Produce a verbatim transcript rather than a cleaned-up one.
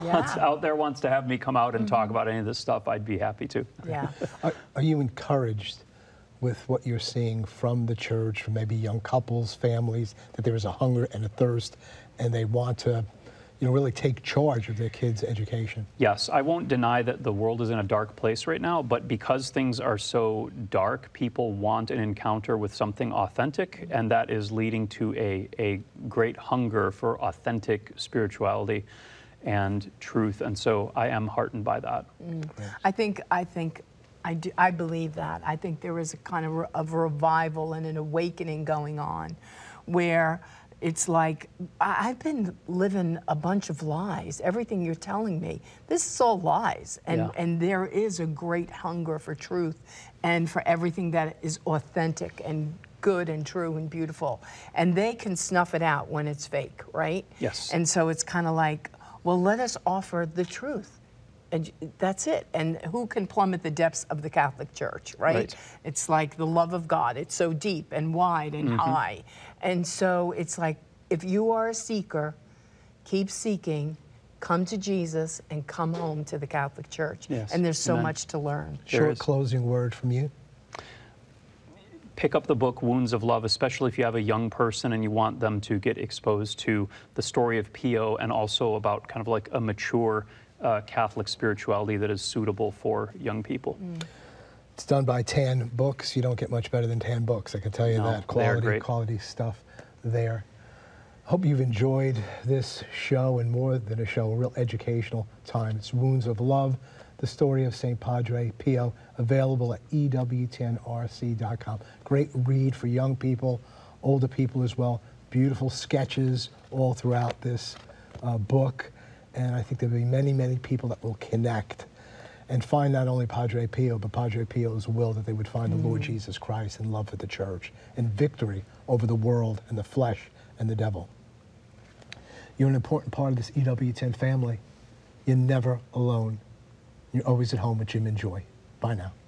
yeah. out there wants to have me come out and Mm-hmm. talk about any of this stuff, I'd be happy to. Yeah. Are, are you encouraged with what you're seeing from the church, from maybe young couples, families, that there is a hunger and a thirst, and they want to, you know, really take charge of their kids' education? Yes, I won't deny that the world is in a dark place right now, but because things are so dark, people want an encounter with something authentic, and that is leading to a, a great hunger for authentic spirituality and truth, and so I am heartened by that. Mm. I think, I think, I, do, I believe that. I think there is a kind of, re of revival and an awakening going on where it's like, I, I've been living a bunch of lies. Everything you're telling me, this is all lies. And, Yeah. and there is a great hunger for truth and for everything that is authentic and good and true and beautiful. And they can snuff it out when it's fake, right? Yes. And so it's kind of like, well, let us offer the truth. And that's it. And who can plummet the depths of the Catholic Church, right? Right. It's like the love of God. It's so deep and wide and Mm-hmm. high. And so it's like, if you are a seeker, keep seeking, come to Jesus, and come home to the Catholic Church. Yes. And there's so Amen. much to learn. There Short is. closing word from you. Pick up the book Wounds of Love, especially if you have a young person and you want them to get exposed to the story of Pio and also about kind of like a mature uh, Catholic spirituality that is suitable for young people. Mm. It's done by Tan Books. You don't get much better than Tan Books, I can tell you No, that. they are Quality, great. quality stuff there. Hope you've enjoyed this show, and more than a show, a real educational time. It's Wounds of Love, the story of Saint Padre Pio, available at E W T N R C dot com. Great read for young people, older people as well. Beautiful sketches all throughout this uh, book. And I think there'll be many, many people that will connect and find not only Padre Pio, but Padre Pio's will that they would find mm. the Lord Jesus Christ and love for the church and victory over the world and the flesh and the devil. You're an important part of this E W T N family. You're never alone. You're always at home with Jim and Joy. Bye now.